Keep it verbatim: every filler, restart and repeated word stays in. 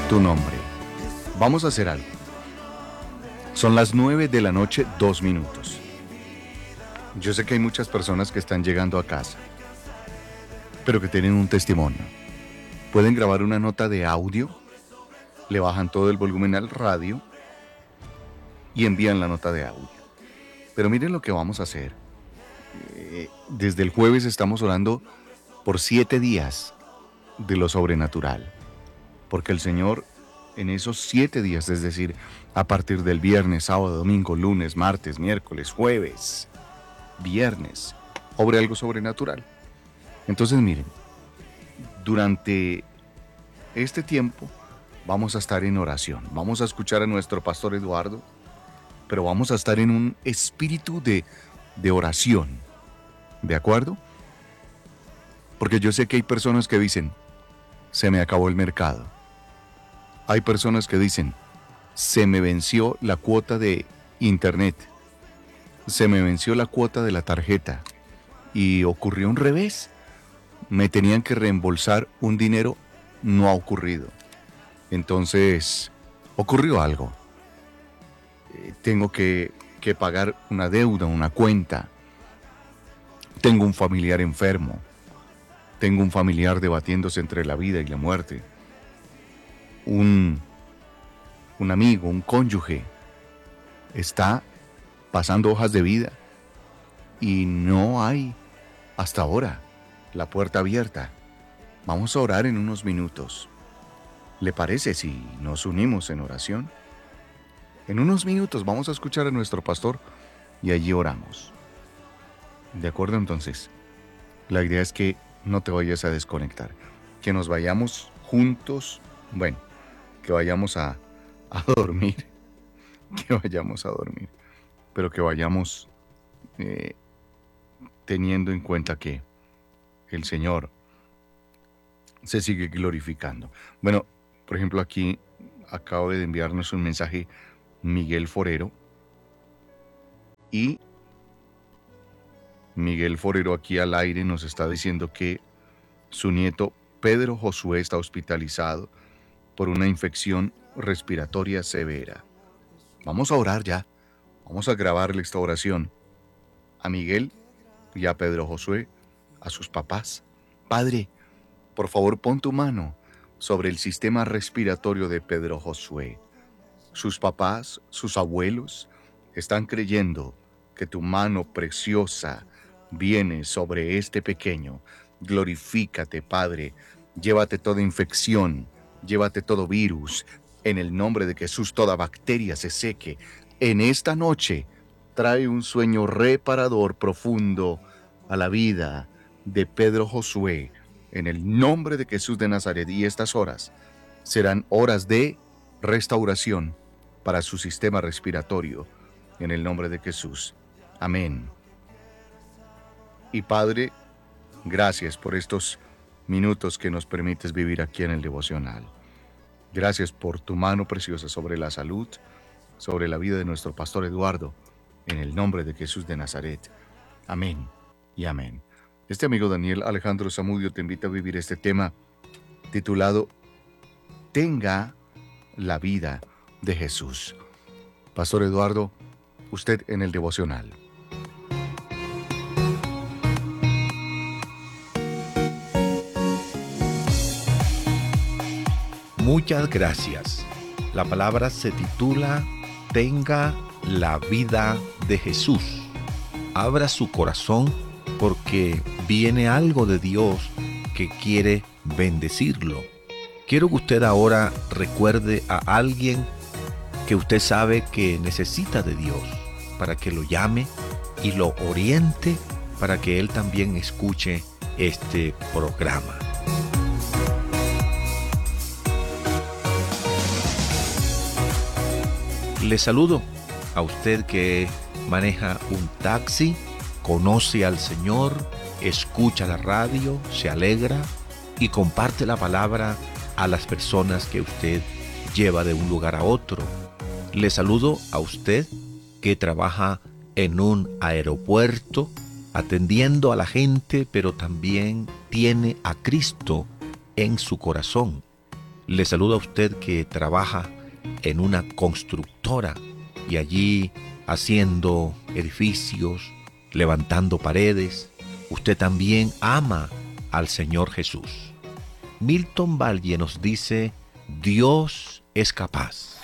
tu nombre. Vamos a hacer algo. Son las nueve de la noche, dos minutos. Yo sé que hay muchas personas que están llegando a casa, pero que tienen un testimonio. Pueden grabar una nota de audio, le bajan todo el volumen al radio y envían la nota de audio. Pero miren lo que vamos a hacer. Eh, desde el jueves estamos orando por siete días de lo sobrenatural, porque el Señor en esos siete días, es decir, a partir del viernes, sábado, domingo, lunes, martes, miércoles, jueves, viernes, obre algo sobrenatural. Entonces miren, durante este tiempo vamos a estar en oración, vamos a escuchar a nuestro pastor Eduardo, pero vamos a estar en un espíritu de, de oración, ¿de acuerdo? Porque yo sé que hay personas que dicen, se me acabó el mercado. Hay personas que dicen, se me venció la cuota de internet, se me venció la cuota de la tarjeta y ocurrió un revés. Me tenían que reembolsar un dinero, no ha ocurrido. Entonces, ocurrió algo. Eh, tengo que, que pagar una deuda, una cuenta. Tengo un familiar enfermo. Tengo un familiar debatiéndose entre la vida y la muerte. Un, un amigo, un cónyuge, está pasando hojas de vida y no hay, hasta ahora, la puerta abierta. Vamos a orar en unos minutos. ¿Le parece si nos unimos en oración? En unos minutos vamos a escuchar a nuestro pastor y allí oramos. ¿De acuerdo? Entonces, la idea es que no te vayas a desconectar, que nos vayamos juntos, bueno, que vayamos a, a dormir, que vayamos a dormir, pero que vayamos eh, teniendo en cuenta que el Señor se sigue glorificando. Bueno, por ejemplo, aquí acabo de enviarnos un mensaje Miguel Forero, y Miguel Forero aquí al aire nos está diciendo que su nieto Pedro Josué está hospitalizado por una infección respiratoria severa. Vamos a orar ya, vamos a grabarle esta oración a Miguel y a Pedro Josué, a sus papás. Padre, por favor pon tu mano sobre el sistema respiratorio de Pedro Josué. Sus papás, sus abuelos, están creyendo que tu mano preciosa viene sobre este pequeño. Glorifícate, Padre. Llévate toda infección, llévate todo virus. En el nombre de Jesús, toda bacteria se seque. En esta noche, trae un sueño reparador profundo a la vida de Pedro Josué. En el nombre de Jesús de Nazaret. Y estas horas serán horas de restauración para su sistema respiratorio. En el nombre de Jesús. Amén. Y Padre, gracias por estos minutos que nos permites vivir aquí en el devocional. Gracias por tu mano preciosa sobre la salud, sobre la vida de nuestro pastor Eduardo, en el nombre de Jesús de Nazaret. Amén y amén. Este amigo Daniel Alejandro Zamudio te invita a vivir este tema titulado Tenga la vida de Jesús. Pastor Eduardo, usted en el devocional. Muchas gracias. La palabra se titula Tenga la vida de Jesús. Abra su corazón porque viene algo de Dios que quiere bendecirlo. Quiero que usted ahora recuerde a alguien que usted sabe que necesita de Dios para que lo llame y lo oriente para que él también escuche este programa. Le saludo a usted que maneja un taxi, conoce al Señor, escucha la radio, se alegra y comparte la palabra a las personas que usted lleva de un lugar a otro. Le saludo a usted que trabaja en un aeropuerto, atendiendo a la gente, pero también tiene a Cristo en su corazón. Le saluda a usted que trabaja en una constructora y allí haciendo edificios, levantando paredes. Usted también ama al Señor Jesús. Milton Valle nos dice, Dios es capaz.